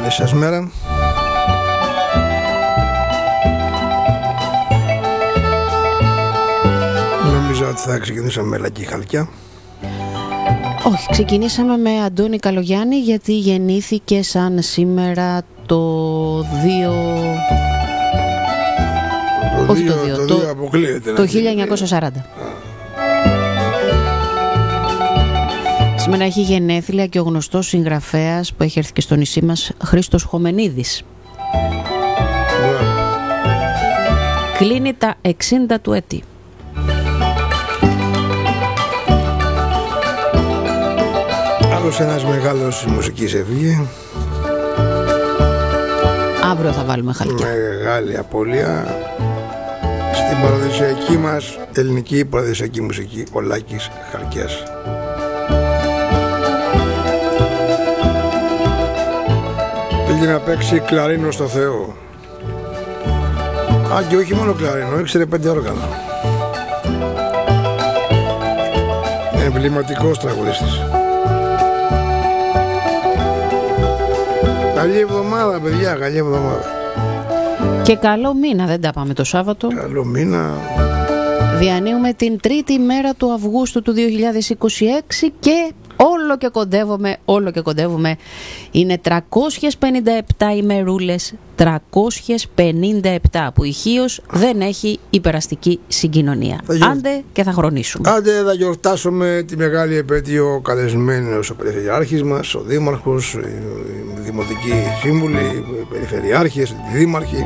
Καλή σας μέρα. Νομίζω ότι θα ξεκινήσουμε με Λακκή Χαλκιά. Όχι, ξεκινήσαμε με Αντώνη Καλογιάννη, γιατί γεννήθηκε σαν σήμερα το 1940. Σήμερα έχει γενέθλια και ο γνωστός συγγραφέας που έχει έρθει και στο νησί μας, Χρήστος Χομενίδης. Κλείνει τα 60 του έτη. Άλλος ένας μεγάλος μουσικής έφυγε. Αύριο θα βάλουμε Χαλκιά. Μεγάλη απώλεια στην παραδοσιακή μας ελληνική παραδοσιακή μουσική, ο Λάκης Χαλκιάς. Πήγε να παίξει κλαρίνο στο Θεό. Και όχι μόνο κλαρίνο, ήξερε 5 όργανα. Εμβληματικός τραγουδιστής. Καλή εβδομάδα, παιδιά, καλή εβδομάδα. Και καλό μήνα, δεν τα πάμε το Σάββατο. Καλό μήνα. Διανύουμε την τρίτη μέρα του Αυγούστου του 2026 και όλο και κοντεύουμε. Είναι 357 ημερούλες, 357 που η Χίος δεν έχει υπεραστική συγκοινωνία. Άντε και θα χρονίσουμε. Άντε θα γιορτάσουμε τη μεγάλη επέτειο, καλεσμένος ο Περιφερειάρχης μας, ο Δήμαρχος, οι Δημοτικοί Σύμβουλοι, οι Περιφερειάρχες, οι Δήμαρχοι.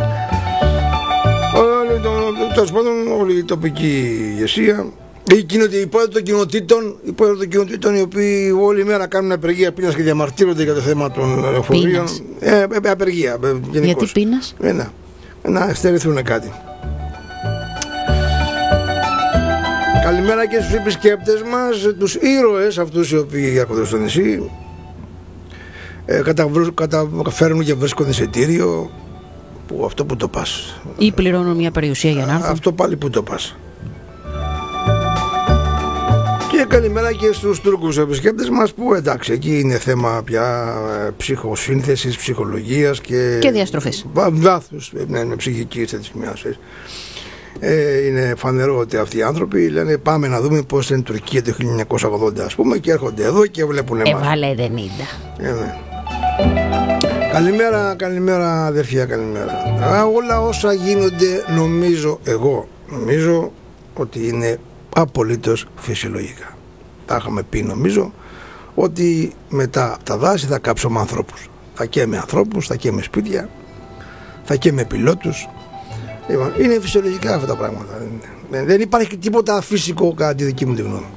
Τέλος πάντων όλη η τοπική ηγεσία. Οι υπόδοτοι των κοινοτήτων, οι οποίοι όλη μέρα κάνουν απεργία πείνας και διαμαρτύρονται για το θέμα των λεωφορείων. Απεργία γενικώς. Γιατί πείνας? Να στερηθούν κάτι. Καλημέρα και στους επισκέπτες μας, τους ήρωες αυτούς οι οποίοι έρχονται στο νησί, καταφέρνουν και βρίσκονται εισιτήριο. Αυτό που το πας. Ή πληρώνουν μια περιουσία για να έρθουν. Αυτό πάλι που το πας. Και καλημέρα και στους Τούρκους επισκέπτες μας, που εντάξει, εκεί είναι θέμα πια ψυχοσύνθεσης, ψυχολογίας και διαστροφής. Βάθους, με ψυχική θετισμιάς. Είναι φανερό ότι αυτοί οι άνθρωποι λένε πάμε να δούμε πώς είναι η Τουρκία το 1980, ας πούμε, και έρχονται εδώ και βλέπουν εμάς. Έβαλε 90. Ναι. Καλημέρα αδερφιά, καλημέρα. Όλα όσα γίνονται νομίζω ότι είναι απολύτως φυσιολογικά. Τα είχαμε πει, νομίζω ότι μετά τα δάση θα κάψουμε ανθρώπους. Θα καίμε ανθρώπους, θα καίμε σπίτια, θα καίμε πιλότους. Είναι φυσιολογικά αυτά τα πράγματα. Δεν υπάρχει τίποτα φυσικό κατά τη δική μου τη γνώμη.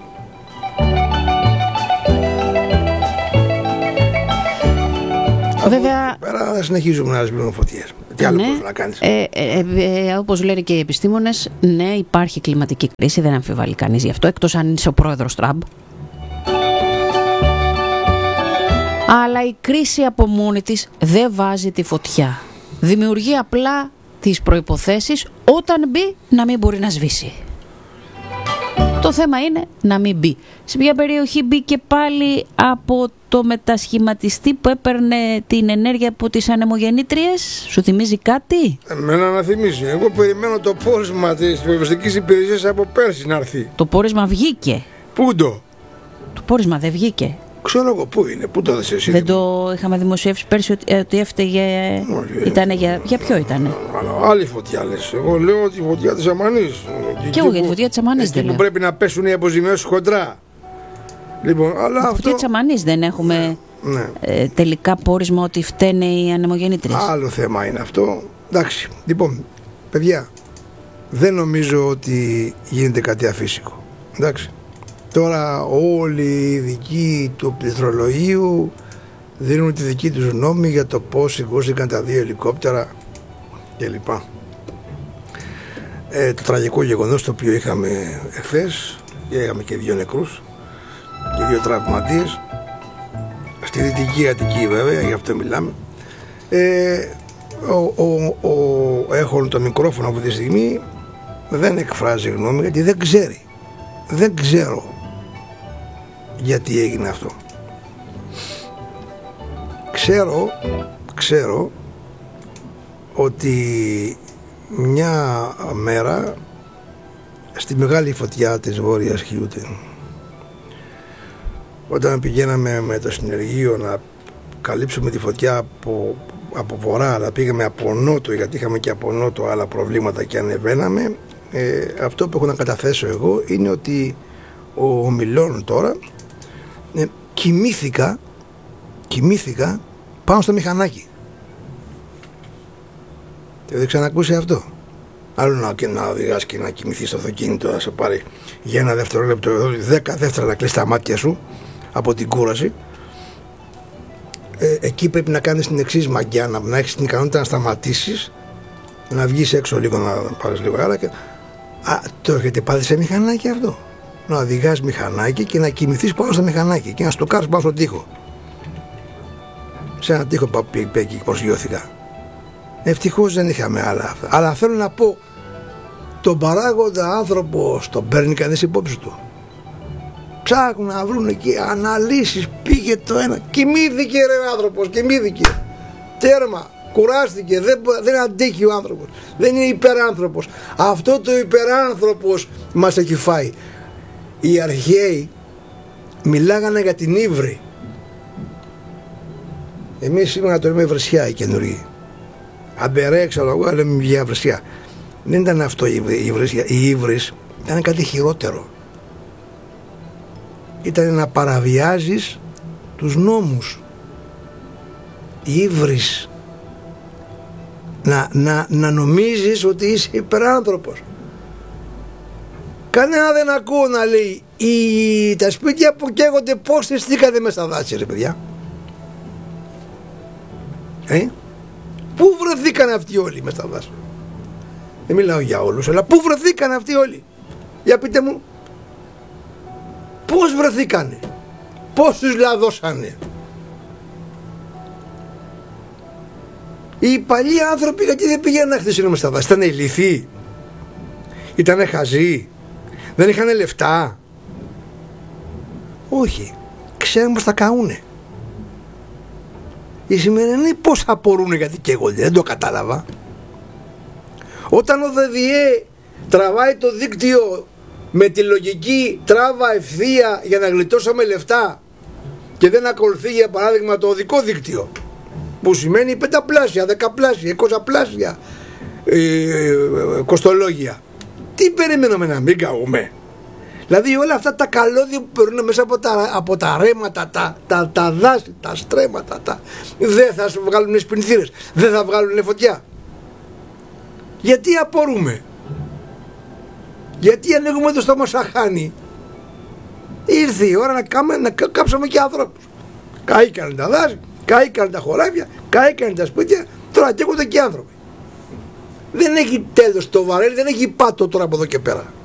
Βέβαια, πέρα θα συνεχίζουμε να σβήνουμε φωτιές. Τι άλλο μπορείς να κάνεις? Όπως λένε και οι επιστήμονες, ναι, υπάρχει κλιματική κρίση, δεν αμφιβάλλει κανείς γι' αυτό, εκτός αν είσαι ο πρόεδρος Τραμπ. Αλλά η κρίση από μόνη της δεν βάζει τη φωτιά. Δημιουργεί απλά τις προϋποθέσεις όταν μπει να μην μπορεί να σβήσει. Το θέμα είναι να μην μπει. Σε ποια περιοχή μπήκε πάλι από το μετασχηματιστή που έπαιρνε την ενέργεια από τις ανεμογεννήτριες? Σου θυμίζει κάτι? Εμένα να θυμίζει. Εγώ περιμένω το πόρισμα της πυροσβεστικής υπηρεσίας από πέρσι να έρθει. Το πόρισμα βγήκε. Πού το? Το πόρισμα δεν βγήκε. Ξέρω εγώ πού είναι, πού το δες εσύ? Δεν το είχαμε δημοσιεύσει πέρσι ότι έφταιγε? Ήτανε για ποιο ήτανε? Άλλη φωτιά λες. Εγώ λέω ότι η φωτιά της Αμανής. Και εγώ για τη φωτιά της Αμανής δεν λέω. Που πρέπει να πέσουν οι αποζημιώσεις χοντρά. Λοιπόν, αλλά η φωτιά της Αμανής δεν έχουμε τελικά πόρισμα ότι φταίνε οι ανεμογεννήτριες. Άλλο θέμα είναι αυτό. Εντάξει, λοιπόν, παιδιά, δεν νομίζω ότι γίνεται κάτι αφύσικο. Εντάξει. Τώρα όλοι οι ειδικοί του πληθρολογίου δίνουν τη δική τους γνώμη για το πώς σηκώθηκαν τα 2 ελικόπτερα κλπ. Το τραγικό γεγονός το οποίο είχαμε εχθές, και είχαμε και 2 νεκρούς και 2 τραυματίες στη Δυτική Αττική, βέβαια, γι' αυτό μιλάμε. Έχω το μικρόφωνο αυτή τη στιγμή, δεν εκφράζει γνώμη γιατί δεν ξέρει. Δεν ξέρω γιατί έγινε αυτό. ξέρω ότι μια μέρα στη μεγάλη φωτιά της Βόρειας Χιούτιν, όταν πηγαίναμε με το συνεργείο να καλύψουμε τη φωτιά από βορρά, αλλά πήγαμε από νότο, γιατί είχαμε και από νότο άλλα προβλήματα και ανεβαίναμε, αυτό που έχω να καταθέσω εγώ είναι ότι ο Μιλών τώρα κοιμήθηκα πάνω στο μηχανάκι. Δεν ξανακούσει αυτό. Άλλο να οδηγάς και να κοιμηθείς στο αυτοκίνητο, να σε πάρει για ένα δευτερόλεπτο, 10 δεύτερα να κλείσει τα μάτια σου από την κούραση. Εκεί πρέπει να κάνεις την εξής μαγιά, να έχεις την ικανότητα να σταματήσεις, να βγεις έξω λίγο, να πάρεις λίγο αέρα και... το έχετε πάθει σε μηχανάκι αυτό? Να οδηγάς μηχανάκι και να κοιμηθείς πάνω στο μηχανάκι και να στοκάρεις πάνω στον τοίχο. Σε έναν τοίχο εκεί προσγειώθηκα. Ευτυχώς δεν είχαμε άλλα αυτά. Αλλά θέλω να πω, τον παράγοντα άνθρωπο τον παίρνει κανείς υπόψη του? Ψάχνουν να βρουν εκεί αναλύσεις, πήγε το ένα, κοιμήθηκε ρε άνθρωπος, κοιμήθηκε, τέρμα, κουράστηκε, δεν αντέχει ο άνθρωπος, δεν είναι υπεράνθρωπος. Αυτό το υπεράνθρωπος μας έχει φάει. Οι αρχαίοι μιλάγανε για την ύβρη. Εμείς σήμερα το λέμε βρυσιά, οι καινούργοι. Αμπερέ, ξέρω εγώ, λέμε για βρυσιά. Δεν ήταν αυτό η βρυσιά. Η ύβρις ήταν κάτι χειρότερο. Ήταν να παραβιάζεις τους νόμους. Η ύβρις. Να νομίζεις ότι είσαι υπεράνθρωπος. Κανένα δεν ακούω να λέει τα σπίτια που καίγονται πώς θυστήκατε μέσα στα δάση, ρε παιδιά. Πού βρεθήκαν αυτοί όλοι μέσα στα δάση? Δεν μιλάω για όλους, αλλά πού βρεθήκαν αυτοί όλοι? Για πείτε μου, πώς βρεθήκανε, πώς τους λαδώσανε? Οι παλιοί άνθρωποι γιατί δεν πήγαιναν να χτίσουν μέσα στα δάση? Ήτανε ηλίθιοι? Ήτανε χαζοί? Δεν είχαν λεφτά? Όχι, ξέρουν πως θα καούνε. Οι σημερινοί πώς απορρούνε γιατί καίγονται? Δεν το κατάλαβα. Όταν ο ΔΔΕ τραβάει το δίκτυο με τη λογική τράβα ευθεία για να γλιτώσουμε λεφτά και δεν ακολουθεί για παράδειγμα το οδικό δίκτυο, που σημαίνει 5πλάσια, 10πλάσια, 20πλάσια κοστολόγια, τι περιμένουμε να μην καούμε? Δηλαδή όλα αυτά τα καλώδια που περνούν μέσα από τα ρέματα, τα δάση, τα στρέμματα, δεν θα σου βγάλουν σπινθήρες, δεν θα βγάλουν φωτιά. Γιατί απορούμε? Γιατί ανοίγουμε το στόμα σαν χάνει? Ήρθε η ώρα να κάψουμε και ανθρώπους. Καήκανε τα δάση, καήκανε τα χωράφια, καήκανε τα σπίτια, τώρα καίγονται και άνθρωποι. Δεν έχει τέλος το βαρέλι, δεν έχει πάτο τώρα από εδώ και πέρα.